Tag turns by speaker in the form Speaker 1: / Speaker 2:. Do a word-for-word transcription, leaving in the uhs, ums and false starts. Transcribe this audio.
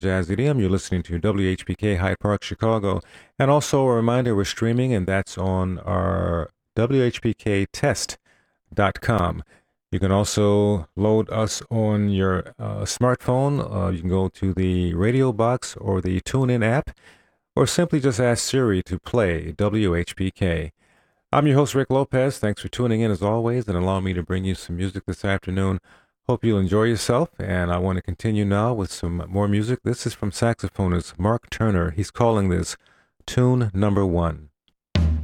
Speaker 1: Jazz Idiom. You're listening to W H P K Hyde Park, Chicago. And also a reminder, we're streaming, and that's on our W H P K test dot com. You can also load us on your uh, smartphone. Uh, you can go to the radio box or the TuneIn app, or simply just ask Siri to play W H P K. I'm your host, Rick Lopez. Thanks for tuning in as always and allowing me to bring you some music this afternoon. Hope you'll enjoy yourself, and I want to continue now with some more music. This is from saxophonist Mark Turner. He's calling this Tune Number One.